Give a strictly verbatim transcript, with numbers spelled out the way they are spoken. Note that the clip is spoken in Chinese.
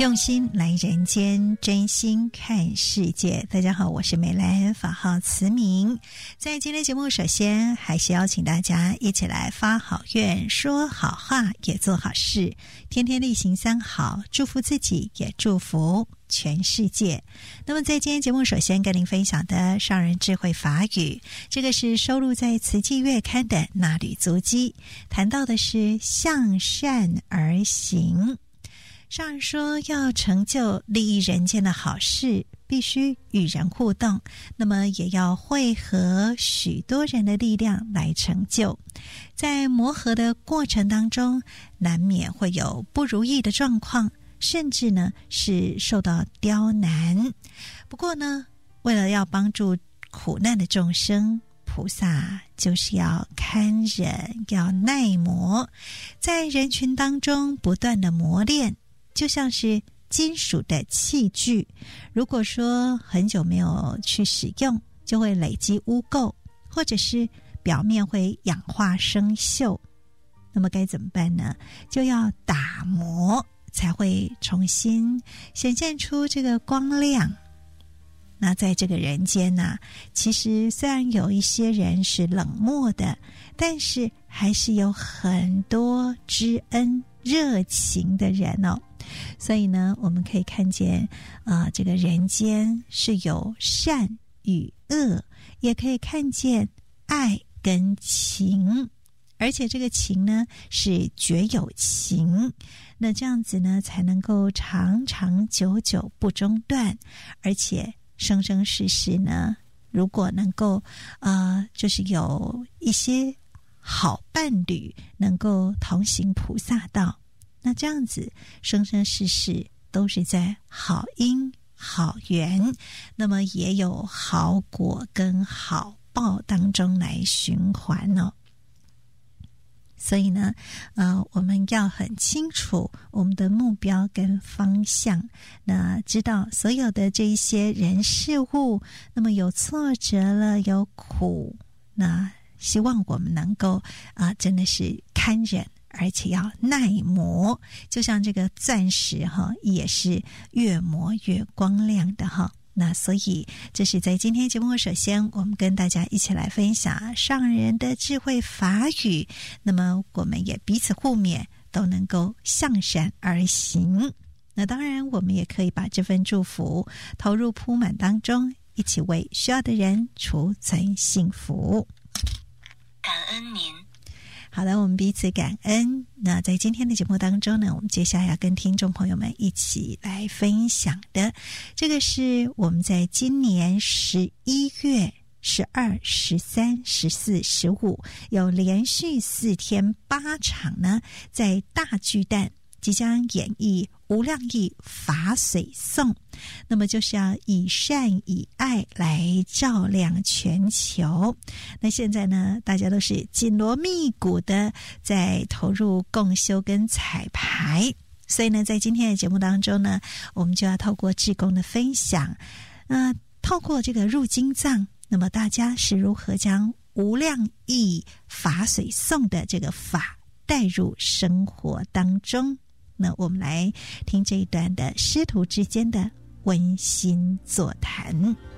用心来人间，真心看世界。大家好，我是美兰，法号慈明。在今天节目，首先还是邀请大家一起来发好愿，说好话，也做好事，天天例行三好，祝福自己，也祝福全世界。那么在今天节目，首先跟您分享的上人智慧法语，这个是收录在慈济月刊的那履足迹，谈到的是向善而行。上人说，要成就利益人间的好事，必须与人互动，那么也要汇合许多人的力量来成就。在磨合的过程当中，难免会有不如意的状况，甚至呢是受到刁难。不过呢，为了要帮助苦难的众生，菩萨就是要堪忍，要耐磨，在人群当中不断的磨练，就像是金属的器具，如果说很久没有去使用，就会累积污垢，或者是表面会氧化生锈。那么该怎么办呢？就要打磨，才会重新显现出这个光亮。那在这个人间呢、啊，其实虽然有一些人是冷漠的，但是还是有很多知恩热情的人哦。所以呢，我们可以看见啊、呃，这个人间是有善与恶，也可以看见爱跟情，而且这个情呢是绝有情，那这样子呢才能够长长久久不中断，而且生生世世呢，如果能够呃，就是有一些好伴侣能够同行菩萨道，那这样子生生世世都是在好因好缘，那么也有好果跟好报当中来循环哦。所以呢，呃，我们要很清楚我们的目标跟方向，那知道所有的这一些人事物，那么有挫折了，有苦，那希望我们能够啊、呃，真的是堪忍，而且要耐磨，就像这个钻石哈，也是越磨越光亮的哈。那所以这是在今天节目，首先我们跟大家一起来分享上人的智慧法语，那么我们也彼此互勉，都能够向善而行。那当然我们也可以把这份祝福投入铺满当中，一起为需要的人储存幸福。 感恩您。 好的，我们彼此感恩。那在今天的节目当中呢，我们接下来要跟听众朋友们一起来分享的，这个是我们在今年十一月十二、十三、十四、十五有连续四天八场呢，在大巨蛋即将演绎无量义法水颂，那么就是要以善以爱来照亮全球。那现在呢，大家都是紧锣密鼓的在投入共修跟彩排，所以呢，在今天的节目当中呢，我们就要透过志工的分享，呃，透过这个入经藏，那么大家是如何将无量义法水颂的这个法带入生活当中。那我们来听这一段的师徒之间的温馨座谈。